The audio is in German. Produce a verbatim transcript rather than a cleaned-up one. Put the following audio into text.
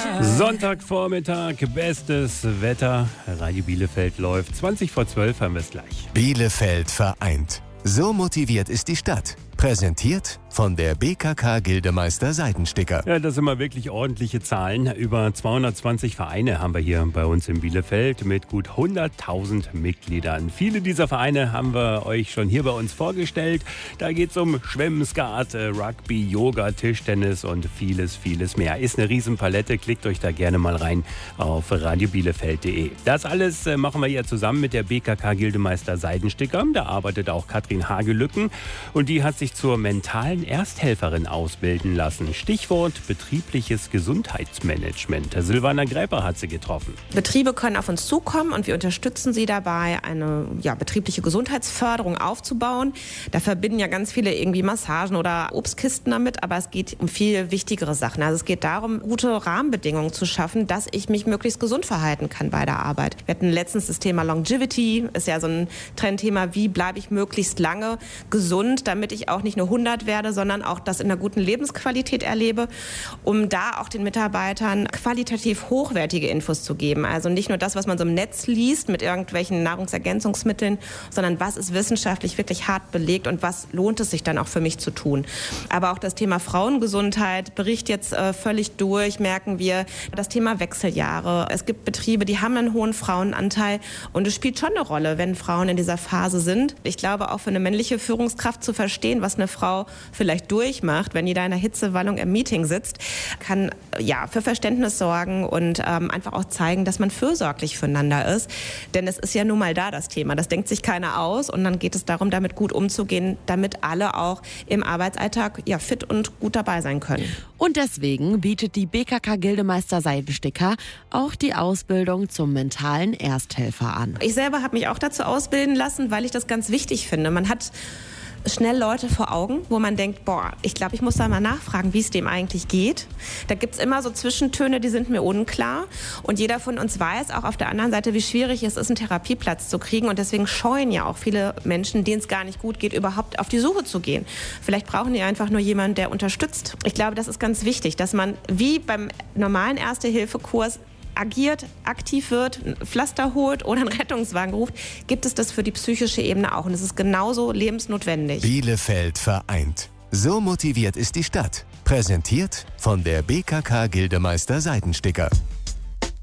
Sonntagvormittag, bestes Wetter. Radio Bielefeld läuft. zwanzig vor zwölf haben wir es gleich. Bielefeld vereint. So motiviert ist die Stadt. Präsentiert von der B K K Gildemeister Seidensticker. Ja, das sind mal wirklich ordentliche Zahlen. Über zweihundertzwanzig Vereine haben wir hier bei uns in Bielefeld mit gut hunderttausend Mitgliedern. Viele dieser Vereine haben wir euch schon hier bei uns vorgestellt. Da geht es um Schwimmen, Skat, Rugby, Yoga, Tischtennis und vieles, vieles mehr. Ist eine Riesenpalette. Klickt euch da gerne mal rein auf radio bielefeld punkt de. Das alles machen wir hier zusammen mit der B K K Gildemeister Seidensticker. Da arbeitet auch Katrin Hagelücken und die hat sich zur mentalen Ersthelferin ausbilden lassen. Stichwort betriebliches Gesundheitsmanagement. Silvana Gräper hat sie getroffen. Betriebe können auf uns zukommen und wir unterstützen sie dabei, eine ja, betriebliche Gesundheitsförderung aufzubauen. Da verbinden ja ganz viele irgendwie Massagen oder Obstkisten damit, aber es geht um viel wichtigere Sachen. Also es geht darum, gute Rahmenbedingungen zu schaffen, dass ich mich möglichst gesund verhalten kann bei der Arbeit. Wir hatten letztens das Thema Longevity, ist ja so ein Trendthema, wie bleibe ich möglichst lange gesund, damit ich auch nicht nur hundert werde, sondern auch das in einer guten Lebensqualität erlebe, um da auch den Mitarbeitern qualitativ hochwertige Infos zu geben. Also nicht nur das, was man so im Netz liest mit irgendwelchen Nahrungsergänzungsmitteln, sondern was ist wissenschaftlich wirklich hart belegt und was lohnt es sich dann auch für mich zu tun. Aber auch das Thema Frauengesundheit bricht jetzt äh, völlig durch, merken wir. Das Thema Wechseljahre. Es gibt Betriebe, die haben einen hohen Frauenanteil und es spielt schon eine Rolle, wenn Frauen in dieser Phase sind. Ich glaube, auch für eine männliche Führungskraft zu verstehen, was eine Frau vielleicht durchmacht, wenn die da in der Hitzewallung im Meeting sitzt, kann ja für Verständnis sorgen und ähm, einfach auch zeigen, dass man fürsorglich füreinander ist. Denn es ist ja nun mal da das Thema. Das denkt sich keiner aus und dann geht es darum, damit gut umzugehen, damit alle auch im Arbeitsalltag ja fit und gut dabei sein können. Und deswegen bietet die B K K Gildemeister Seidensticker auch die Ausbildung zum mentalen Ersthelfer an. Ich selber habe mich auch dazu ausbilden lassen, weil ich das ganz wichtig finde. Man hat schnell Leute vor Augen, wo man denkt, boah, ich glaube, ich muss da mal nachfragen, wie es dem eigentlich geht. Da gibt es immer so Zwischentöne, die sind mir unklar. Und jeder von uns weiß auch auf der anderen Seite, wie schwierig es ist, einen Therapieplatz zu kriegen. Und deswegen scheuen ja auch viele Menschen, denen es gar nicht gut geht, überhaupt auf die Suche zu gehen. Vielleicht brauchen die einfach nur jemanden, der unterstützt. Ich glaube, das ist ganz wichtig, dass man wie beim normalen Erste-Hilfe-Kurs agiert, aktiv wird, ein Pflaster holt oder einen Rettungswagen ruft, gibt es das für die psychische Ebene auch. Und es ist genauso lebensnotwendig. Bielefeld vereint. So motiviert ist die Stadt. Präsentiert von der B K K Gildemeister Seidensticker.